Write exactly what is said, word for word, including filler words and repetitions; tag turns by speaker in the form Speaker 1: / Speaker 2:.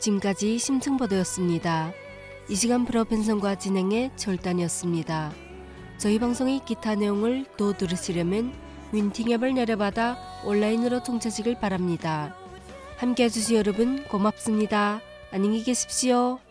Speaker 1: 지금까지 심층보도였습니다. 이 시간 프로 편성과 진행의 절단이었습니다. 저희 방송의 기타 내용을 더 들으시려면 윈팅 앱을 내려받아 온라인으로 통째하시길 바랍니다. 함께 해주신 여러분 고맙습니다. 안녕히 계십시오.